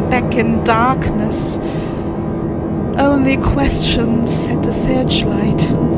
back in darkness. Only questions at the searchlight.